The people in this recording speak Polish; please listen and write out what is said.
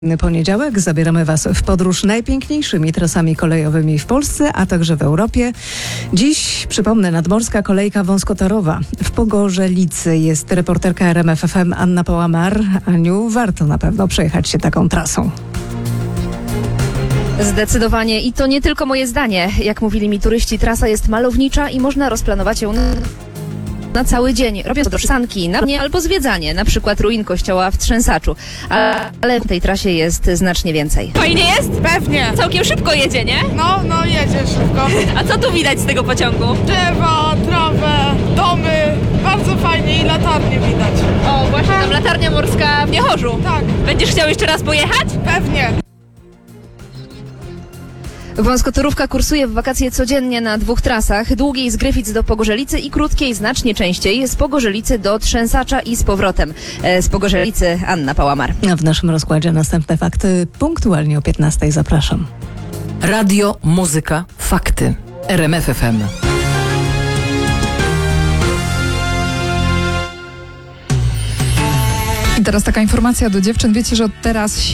Poniedziałek zabieramy Was w podróż najpiękniejszymi trasami kolejowymi w Polsce, a także w Europie. Dziś, przypomnę, nadmorska kolejka wąskotorowa. W Pogorzelicy jest reporterka RMF FM Anna Pałamar. Aniu, warto na pewno przejechać się taką trasą. Zdecydowanie i to nie tylko moje zdanie. Jak mówili mi turyści, trasa jest malownicza i można rozplanować ją na cały dzień, robiąc sanki na dnie albo zwiedzanie, na przykład ruin kościoła w Trzęsaczu. Ale w tej trasie jest znacznie więcej. Fajnie jest? Pewnie. Całkiem szybko jedzie, nie? No jedzie szybko. A co tu widać z tego pociągu? Drzewa, trawę, domy. Bardzo fajnie i latarnie widać. O, właśnie tam latarnia morska w Niechorzu. Tak, Będziesz chciał jeszcze raz pojechać? pewnie. Wąskotorówka kursuje w wakacje codziennie na 2 trasach. Długiej z Gryfic do Pogorzelicy i krótkiej znacznie częściej z Pogorzelicy do Trzęsacza i z powrotem. Z Pogorzelicy Anna Pałamar. A w naszym rozkładzie następne fakty punktualnie o 15:00. Zapraszam. Radio, muzyka, fakty. RMF FM. I teraz taka informacja do dziewczyn. Wiecie, że od teraz